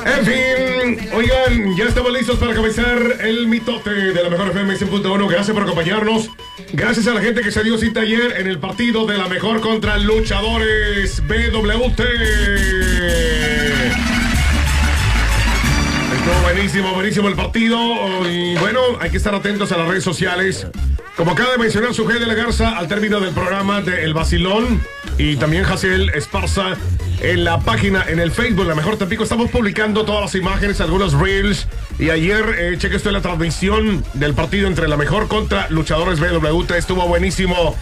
En fin, oigan, ya estamos listos para comenzar el mitote de la Mejor FM 100.1. Gracias por acompañarnos. Gracias a la gente que se dio cita ayer en el partido de la Mejor contra Luchadores BWT. Estuvo buenísimo el partido. Y bueno, hay que estar atentos a las redes sociales. Como acaba de mencionar su de la Garza al término del programa de El Vacilón, y también Jaciel Esparza en la página, en el Facebook, La Mejor Tampico, estamos publicando todas las imágenes, algunos reels. Y ayer, cheque esto en la transmisión del partido entre La Mejor contra Luchadores BWT. Estuvo buenísimo.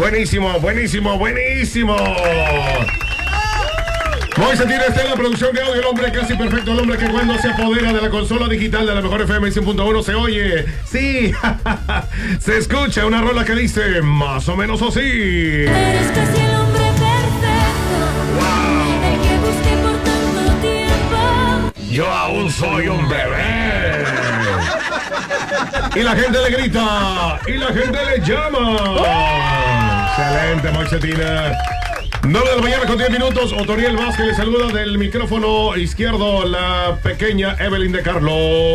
Moisés tiene en la producción de audio, el hombre casi perfecto, el hombre que cuando se apodera de la consola digital de la Mejor FM 100.1 se oye, sí, se escucha una rola que dice más o menos así. Eres casi el hombre perfecto, wow, el que busqué por tanto tiempo. Yo aún soy un bebé. Y la gente le grita, y la gente le llama. Excelente, Moisetina. 9 de la mañana con 10 minutos. Otoniel Vázquez le saluda del micrófono izquierdo la pequeña Evelyn de Carlos.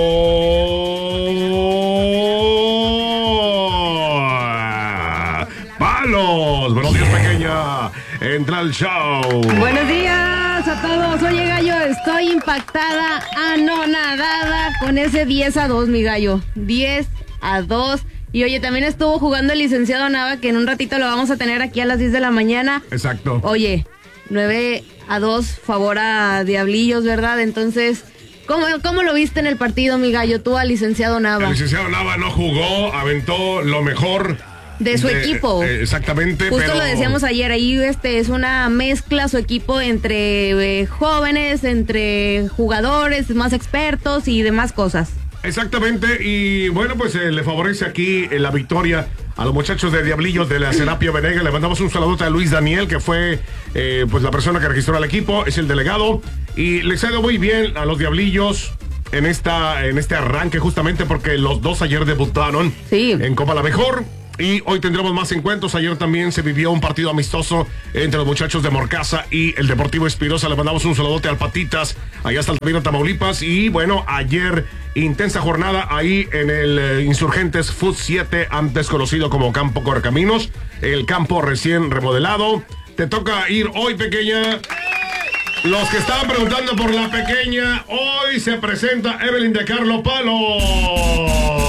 ¡Palos! Buenos días, pequeña. Entra al show. Buenos días a todos. Oye, gallo, estoy impactada, anonadada con ese 10-2, mi gallo. 10-2. Y oye, también estuvo jugando el licenciado Nava, que en un ratito lo vamos a tener aquí a las 10 de la mañana. Exacto. Oye, 9-2, favor a Diablillos, ¿verdad? Entonces, ¿cómo lo viste en el partido, mi gallo, tú al licenciado Nava? El licenciado Nava no jugó, aventó lo mejor de su equipo. Exactamente. Justo lo decíamos ayer, ahí es una mezcla su equipo entre jóvenes, entre jugadores más expertos y demás cosas. Exactamente, y bueno, pues le favorece aquí la victoria a los muchachos de Diablillos de la Serapio Venegas. Le mandamos un saludo a Luis Daniel, que fue pues la persona que registró al equipo, es el delegado, y les ha ido muy bien a los Diablillos en este arranque, justamente porque los dos ayer debutaron en Copa La Mejor. Y hoy tendremos más encuentros. Ayer también se vivió un partido amistoso entre los muchachos de Morcasa y el Deportivo Espirosa. Le mandamos un saludote al Patitas, allá hasta Altamira, Tamaulipas. Y bueno, ayer intensa jornada ahí en el Insurgentes Food 7, antes conocido como Campo Correcaminos. El campo recién remodelado. Te toca ir hoy, pequeña. Los que estaban preguntando por la pequeña, hoy se presenta Evelyn de Carlos Palos.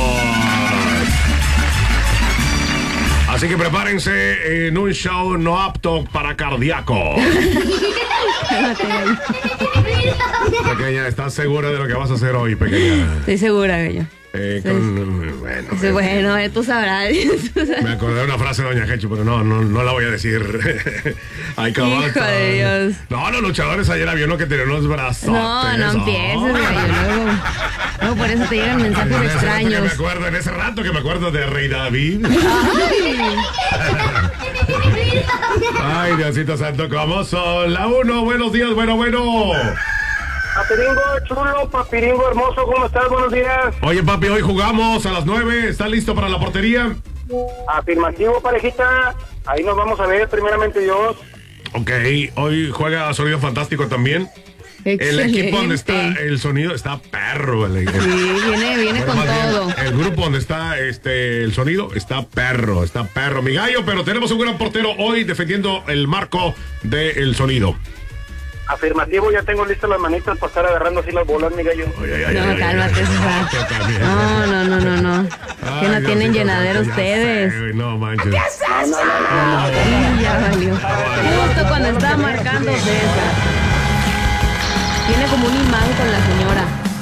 Así que prepárense en un show no apto para cardíaco. Pequeña, ¿estás segura de lo que vas a hacer hoy, pequeña? Estoy segura, gallo. Bueno, tú sabrás. Me acordé de una frase de Doña Jechu, pero no la voy a decir. Ay, cabrón. Hijo de Dios. No, los luchadores ayer había uno que tenía unos brazos. No empieces, gallo. No, por eso te llegan mensajes extraños. Me acuerdo en ese rato que me acuerdo de Rey David. Ay, Diosito Santo, ¿cómo son? La 1, buenos días, bueno. Papiringo chulo, papiringo hermoso, ¿cómo estás? Buenos días. Oye, papi, hoy jugamos a las 9. ¿Estás listo para la portería? Afirmativo, parejita. Ahí nos vamos a ver, primeramente Dios. Ok, hoy juega Sonido Fantástico también. Excelente. El equipo donde está el sonido está perro. Sí, viene con todo. Bien, el grupo donde está el sonido está perro, mi gallo. Pero tenemos un gran portero hoy defendiendo el marco del sonido. Afirmativo, ya tengo listas las manitas para estar agarrando así las bolas, mi gallo. No, cálmate, No. Que no tienen llenadera ustedes. No manches. Ya valió. Justo cuando estaba marcando César. Tiene como un imán con la señora.